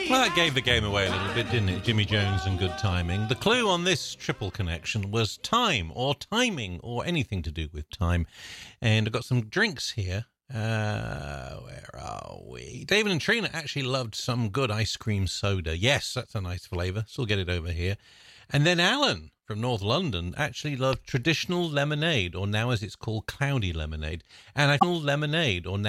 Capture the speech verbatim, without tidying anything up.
Well, that gave the game away a little bit, didn't it? Jimmy Jones and Good Timing. The clue on this triple connection was time or timing or anything to do with time. And I've got some drinks here. Uh, where are we? David and Trina actually loved some good ice cream soda. Yes, that's a nice flavour. So we'll get it over here. And then Alan from North London actually loved traditional lemonade, or now as it's called, cloudy lemonade. And traditional lemonade, or now